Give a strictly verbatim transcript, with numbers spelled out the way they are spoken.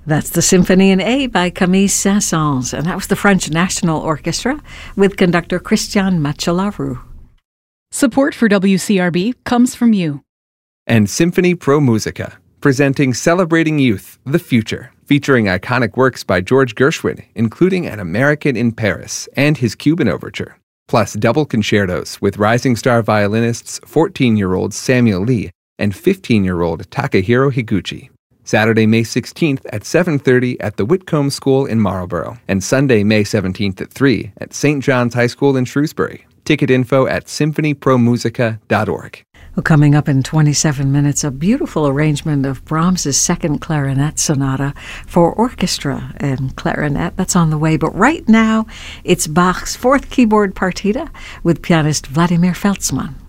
That's the Symphony in A by Camille Saint-Saëns, and that was the French National Orchestra with conductor Christian Macellaro. Support for W C R B comes from you. And Symphony Pro Musica, presenting Celebrating Youth, the Future, featuring iconic works by George Gershwin, including An American in Paris and his Cuban Overture, plus double concertos with rising star violinists fourteen-year-old Samuel Lee and fifteen-year-old Takahiro Higuchi. Saturday, May sixteenth at seven thirty at the Whitcomb School in Marlborough, and Sunday, May seventeenth at three at Saint John's High School in Shrewsbury. Ticket info at symphony pro musica dot org. Well, coming up in twenty-seven minutes, a beautiful arrangement of Brahms's Second Clarinet Sonata for orchestra and clarinet. That's on the way. But right now, it's Bach's Fourth Keyboard Partita with pianist Vladimir Feltzmann.